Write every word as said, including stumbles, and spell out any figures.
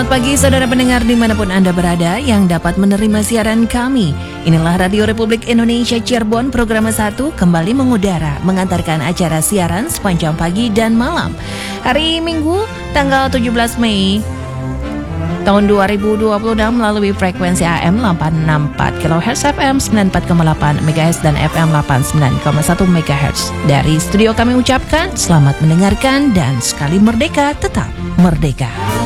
Selamat pagi saudara pendengar dimanapun Anda berada yang dapat menerima siaran kami. Inilah Radio Republik Indonesia Cirebon, program satu kembali mengudara, mengantarkan acara siaran sepanjang pagi dan malam. Hari Minggu, tanggal tujuh belas Mei tahun dua ribu dua puluh enam melalui frekuensi A M delapan enam empat kilohertz, F M sembilan puluh empat koma delapan megahertz dan F M delapan puluh sembilan koma satu megahertz. Dari studio kami ucapkan selamat mendengarkan dan sekali merdeka tetap merdeka.